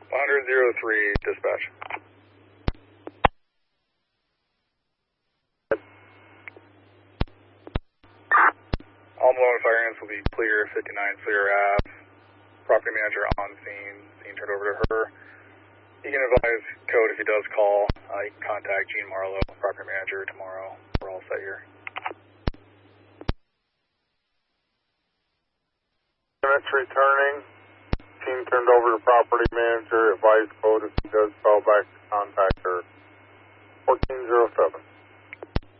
100-03, dispatch. All Malone fire units will be clear, 59 Clear Ave. Property manager on scene, scene turned over to her. You can advise code if he does call. You can contact Gene Marlowe, property manager, tomorrow. We're all set here. Units returning. Team turned over to property manager. Advise code if he does call back to contact her. 1407.